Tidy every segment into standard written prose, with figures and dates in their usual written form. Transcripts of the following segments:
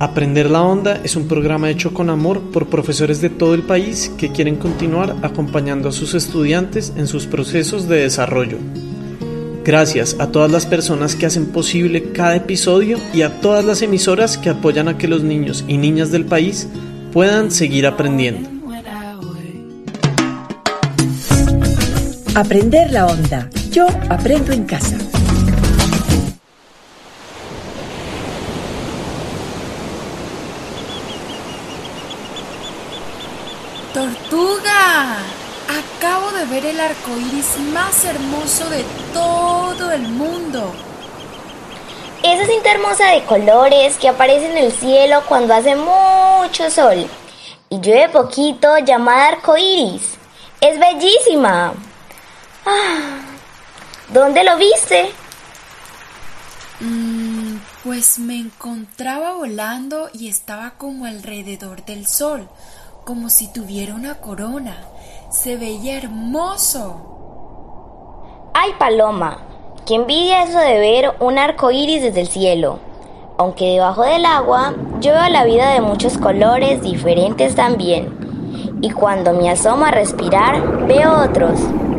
Aprender la Onda es un programa hecho con amor por profesores de todo el país que quieren continuar acompañando a sus estudiantes en sus procesos de desarrollo. Gracias a todas las personas que hacen posible cada episodio y a todas las emisoras que apoyan a que los niños y niñas del país puedan seguir aprendiendo. Aprender la Onda. Yo aprendo en casa. ¡Tortuga! Acabo de ver el arco iris más hermoso de todo el mundo. Esa cinta hermosa de colores que aparece en el cielo cuando hace mucho sol y llueve poquito, llamada arco iris. Es bellísima. ¿Dónde lo viste? Pues me encontraba volando y estaba como alrededor del sol, como si tuviera una corona. Se veía hermoso. ¡Ay, Paloma! ¡Qué envidia eso de ver un arco iris desde el cielo! Aunque debajo del agua yo veo la vida de muchos colores diferentes también. Y cuando me asomo a respirar, veo otros.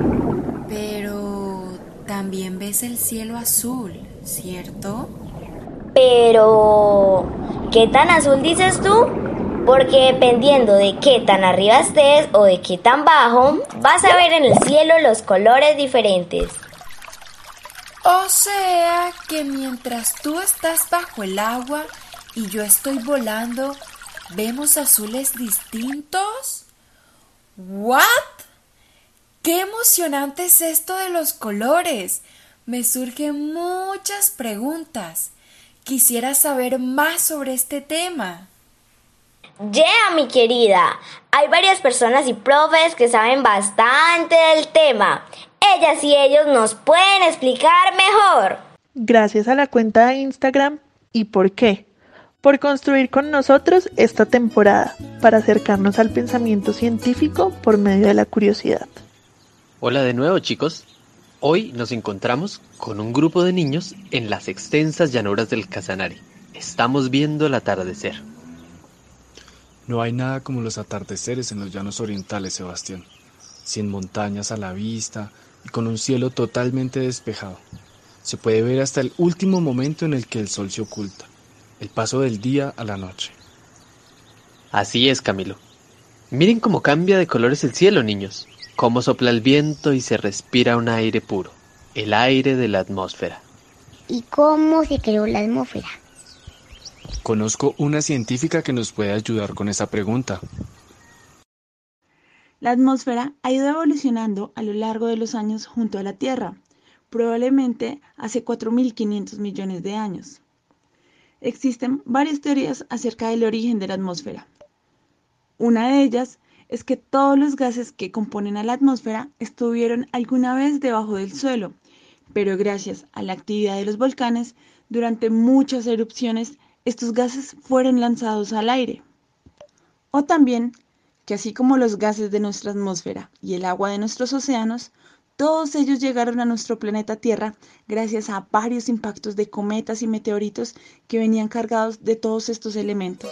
Pero también ves el cielo azul, ¿cierto? Pero, ¿qué tan azul dices tú? Porque dependiendo de qué tan arriba estés o de qué tan bajo, vas a ver en el cielo los colores diferentes. O sea que mientras tú estás bajo el agua y yo estoy volando, ¿vemos azules distintos? ¿What? ¡Qué emocionante es esto de los colores! Me surgen muchas preguntas. Quisiera saber más sobre este tema. Mi querida, hay varias personas y profes que saben bastante del tema. Ellas y ellos nos pueden explicar mejor. Gracias a la cuenta de Instagram ¿Y por qué? Por construir con nosotros esta temporada para acercarnos al pensamiento científico por medio de la curiosidad. Hola de nuevo, chicos. Hoy nos encontramos con un grupo de niños en las extensas llanuras del Casanare. Estamos viendo el atardecer. No hay nada como los atardeceres en los llanos orientales, Sebastián. Sin montañas a la vista y con un cielo totalmente despejado. Se puede ver hasta el último momento en el que el sol se oculta, el paso del día a la noche. Así es, Camilo. Miren cómo cambia de colores el cielo, niños. Cómo sopla el viento y se respira un aire puro, el aire de la atmósfera. ¿Y cómo se creó la atmósfera? Conozco una científica que nos puede ayudar con esa pregunta. La atmósfera ha ido evolucionando a lo largo de los años junto a la Tierra, probablemente hace 4.500 millones de años. Existen varias teorías acerca del origen de la atmósfera. Una de ellas es que todos los gases que componen a la atmósfera estuvieron alguna vez debajo del suelo, pero gracias a la actividad de los volcanes, durante muchas erupciones, estos gases fueron lanzados al aire. O también que así como los gases de nuestra atmósfera y el agua de nuestros océanos, todos ellos llegaron a nuestro planeta Tierra gracias a varios impactos de cometas y meteoritos que venían cargados de todos estos elementos.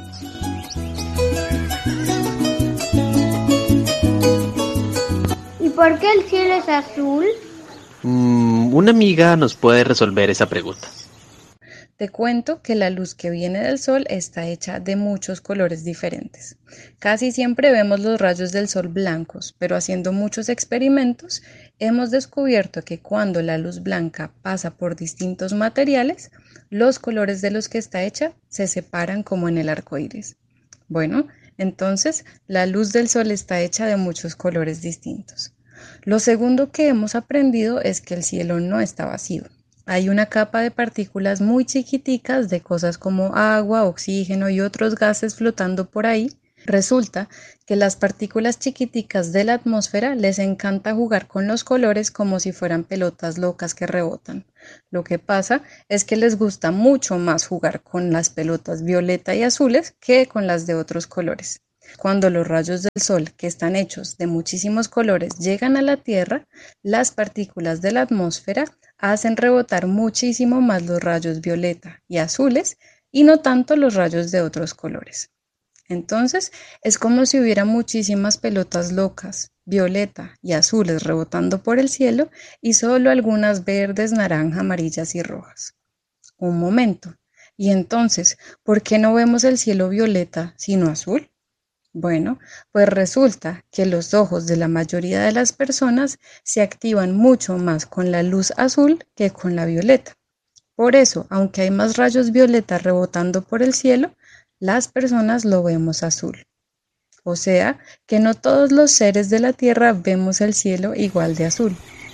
¿Y por qué el cielo es azul? Una amiga nos puede resolver esa pregunta. Te cuento que la luz que viene del sol está hecha de muchos colores diferentes. Casi siempre vemos los rayos del sol blancos, pero haciendo muchos experimentos hemos descubierto que cuando la luz blanca pasa por distintos materiales, los colores de los que está hecha se separan como en el arco iris. Bueno, entonces la luz del sol está hecha de muchos colores distintos. Lo segundo que hemos aprendido es que el cielo no está vacío. Hay una capa de partículas muy chiquiticas de cosas como agua, oxígeno y otros gases flotando por ahí. Resulta que las partículas chiquiticas de la atmósfera les encanta jugar con los colores como si fueran pelotas locas que rebotan. Lo que pasa es que les gusta mucho más jugar con las pelotas violeta y azules que con las de otros colores. Cuando los rayos del sol, que están hechos de muchísimos colores, llegan a la Tierra, las partículas de la atmósfera hacen rebotar muchísimo más los rayos violeta y azules y no tanto los rayos de otros colores. Entonces, es como si hubiera muchísimas pelotas locas, violeta y azules rebotando por el cielo y solo algunas verdes, naranja, amarillas y rojas. Un momento. ¿Y entonces, por qué no vemos el cielo violeta sino azul? Bueno, pues resulta que los ojos de la mayoría de las personas se activan mucho más con la luz azul que con la violeta. Por eso, aunque hay más rayos violeta rebotando por el cielo, las personas lo vemos azul. O sea, que no todos los seres de la Tierra vemos el cielo igual de azul.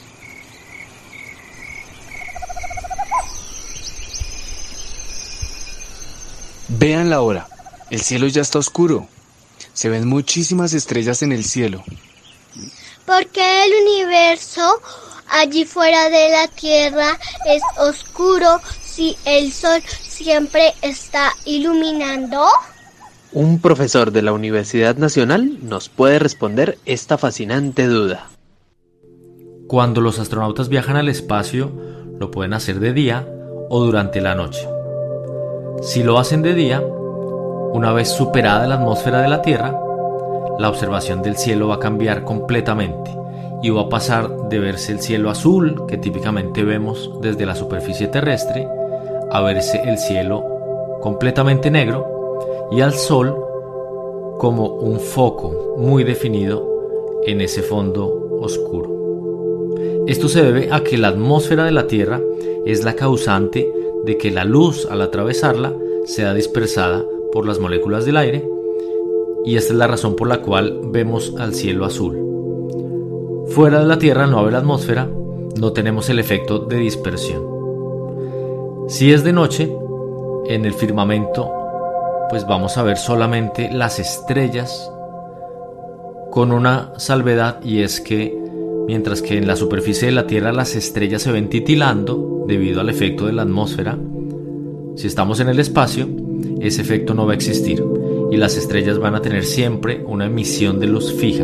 Vean la hora, el cielo ya está oscuro. Se ven muchísimas estrellas en el cielo. ¿Por qué el universo allí fuera de la Tierra es oscuro si el sol siempre está iluminando? Un profesor de la Universidad Nacional nos puede responder esta fascinante duda. Cuando los astronautas viajan al espacio, lo pueden hacer de día o durante la noche. Si lo hacen de día, una vez superada la atmósfera de la Tierra, la observación del cielo va a cambiar completamente y va a pasar de verse el cielo azul, que típicamente vemos desde la superficie terrestre, a verse el cielo completamente negro y al sol como un foco muy definido en ese fondo oscuro. Esto se debe a que la atmósfera de la Tierra es la causante de que la luz, al atravesarla, sea dispersada por las moléculas del aire, y esta es la razón por la cual vemos al cielo azul. Fuera de la Tierra, al no haber atmósfera, no tenemos el efecto de dispersión. Si es de noche, en el firmamento, pues vamos a ver solamente las estrellas, con una salvedad, y es que mientras que en la superficie de la Tierra las estrellas se ven titilando debido al efecto de la atmósfera, si estamos en el espacio, ese efecto no va a existir y las estrellas van a tener siempre una emisión de luz fija.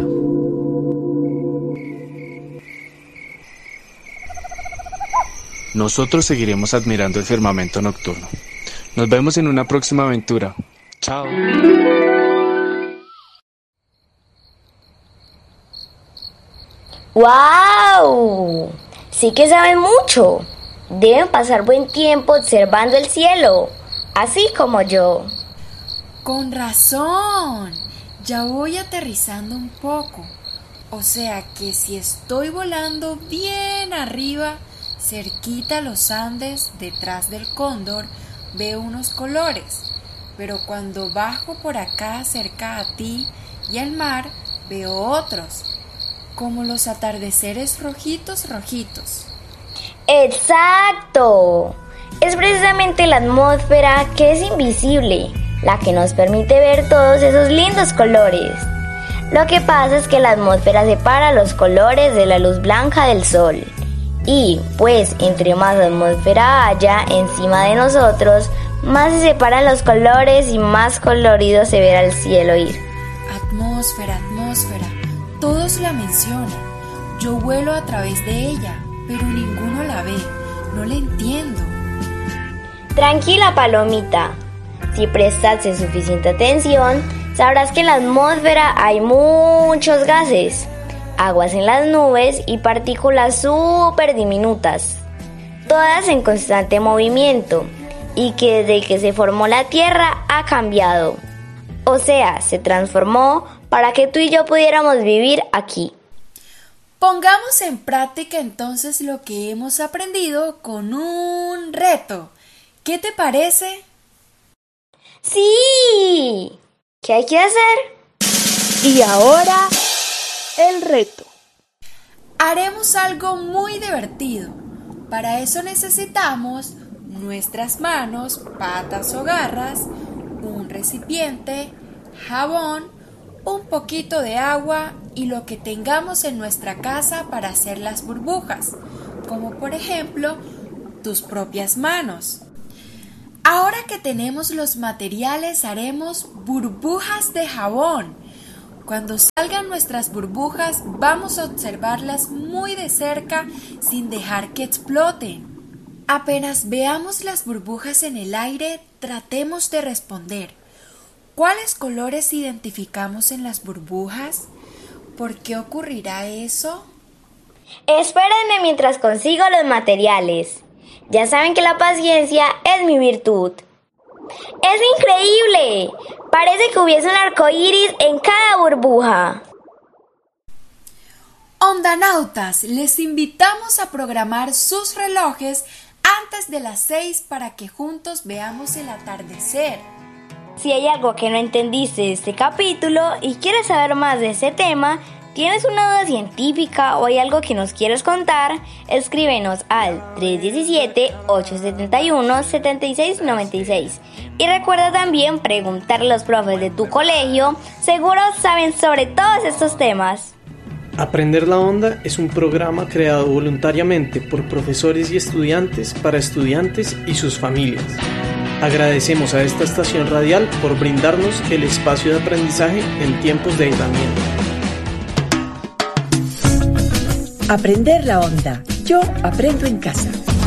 Nosotros seguiremos admirando el firmamento nocturno. Nos vemos en una próxima aventura. Chao. ¡Wow! Sí que saben mucho. Deben pasar buen tiempo observando el cielo, así como yo. Con razón. Ya voy aterrizando un poco. O sea que si estoy volando bien arriba, cerquita a los Andes, detrás del Cóndor, veo unos colores. Pero cuando bajo por acá cerca a ti y al mar, veo otros, como los atardeceres rojitos. ¡Exacto! Es precisamente la atmósfera, que es invisible, la que nos permite ver todos esos lindos colores. Lo que pasa es que la atmósfera separa los colores de la luz blanca del sol. Y, pues, entre más atmósfera haya encima de nosotros, más se separan los colores y más colorido se verá el cielo ir. Atmósfera. Todos la mencionan. Yo vuelo a través de ella, pero ninguno la ve. No la entiendo. Tranquila, palomita. Si prestaste suficiente atención, sabrás que en la atmósfera hay muchos gases, aguas en las nubes y partículas súper diminutas, todas en constante movimiento, y que desde que se formó la Tierra ha cambiado. O sea, se transformó para que tú y yo pudiéramos vivir aquí. Pongamos en práctica entonces lo que hemos aprendido con un reto. ¿Qué te parece? ¡Sí! ¿Qué hay que hacer? Y ahora, el reto. Haremos algo muy divertido. Para eso necesitamos nuestras manos, patas o garras, un recipiente, jabón, un poquito de agua y lo que tengamos en nuestra casa para hacer las burbujas, como por ejemplo tus propias manos. Ahora que tenemos los materiales, haremos burbujas de jabón. Cuando salgan nuestras burbujas, vamos a observarlas muy de cerca sin dejar que exploten. Apenas veamos las burbujas en el aire, tratemos de responder. ¿Cuáles colores identificamos en las burbujas? ¿Por qué ocurrirá eso? Espérenme mientras consigo los materiales. Ya saben que la paciencia es mi virtud. ¡Es increíble! Parece que hubiese un arco iris en cada burbuja. Ondanautas, les invitamos a programar sus relojes antes de las 6 para que juntos veamos el atardecer. Si hay algo que no entendiste de este capítulo y quieres saber más de ese tema, tienes una duda científica o hay algo que nos quieres contar, escríbenos al 317-871-7696. Y recuerda también preguntarle a los profes de tu colegio, seguro saben sobre todos estos temas. Aprender la Onda es un programa creado voluntariamente por profesores y estudiantes para estudiantes y sus familias. Agradecemos a esta estación radial por brindarnos el espacio de aprendizaje en tiempos de aislamiento. Aprender la Onda. Yo aprendo en casa.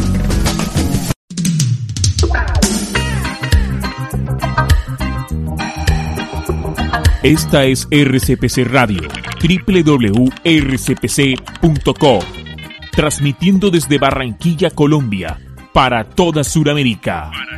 Esta es RCPC Radio, www.rcpc.co, transmitiendo desde Barranquilla, Colombia, para toda Sudamérica.